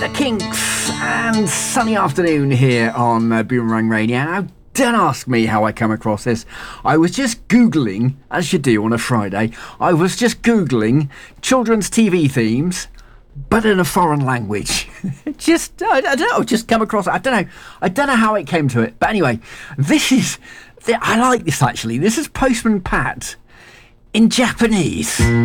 The Kinks and sunny afternoon here on Boomerang Radio. Now, don't ask me how I come across this. I was just Googling, as you do on a Friday, I was just Googling children's TV themes, but in a foreign language. I don't know, just come across it. I don't know how it came to it. But anyway, I like this actually. This is Postman Pat in Japanese.